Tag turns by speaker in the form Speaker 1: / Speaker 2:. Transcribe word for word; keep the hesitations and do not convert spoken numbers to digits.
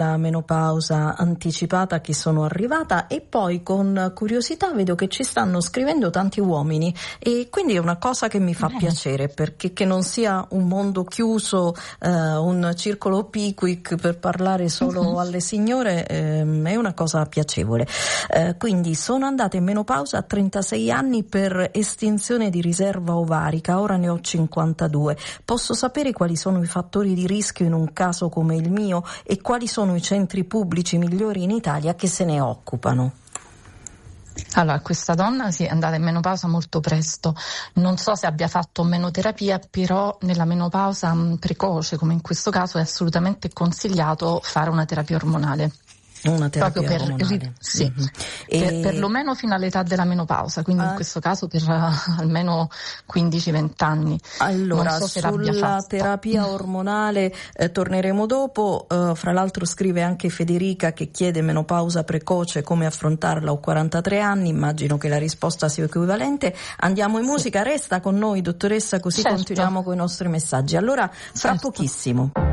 Speaker 1: La menopausa anticipata che sono arrivata, e poi con curiosità vedo che ci stanno scrivendo tanti uomini, e quindi è una cosa che mi fa
Speaker 2: Bene.
Speaker 1: piacere, perché che non sia un mondo chiuso, eh, un circolo Pickwick per parlare solo uh-huh. alle signore, ehm, è una cosa piacevole. Eh, quindi sono andata in menopausa a trentasei anni per estinzione di riserva ovarica, ora ne ho cinquantadue. Posso sapere quali sono i fattori di rischio in un caso come il mio e quali sono i centri pubblici migliori in Italia che se ne occupano?
Speaker 2: Allora, questa donna sì, è andata in menopausa molto presto, non so se abbia fatto menoterapia, però nella menopausa mh, precoce, come in questo caso, è assolutamente consigliato fare una terapia ormonale.
Speaker 1: Una terapia
Speaker 2: proprio per,
Speaker 1: ormonale.
Speaker 2: sì,
Speaker 1: Mm-hmm.
Speaker 2: per,
Speaker 1: e...
Speaker 2: perlomeno fino all'età della menopausa, quindi ah. in questo caso per uh, almeno quindici venti anni.
Speaker 1: Allora,
Speaker 2: non so se
Speaker 1: sulla terapia ormonale eh, torneremo dopo. Uh, fra l'altro scrive anche Federica che chiede menopausa precoce, come affrontarla, ho quarantatré anni, immagino che la risposta sia equivalente. Andiamo in musica, sì. Resta con noi dottoressa, così certo. continuiamo con i nostri messaggi. Allora, fra certo. pochissimo.